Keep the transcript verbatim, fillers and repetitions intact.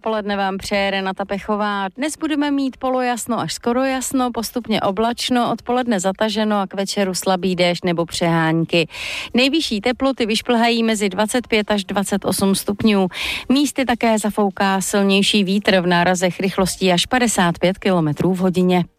Poledne vám přeje Renata Pechová. Dnes budeme mít polojasno až skoro jasno, postupně oblačno, odpoledne zataženo a k večeru slabý déšť nebo přehánky. Nejvyšší teploty vyšplhají mezi dvacet pět až dvacet osm stupňů. Místy také zafouká silnější vítr v nárazech rychlostí až padesát pět kilometrů v hodině.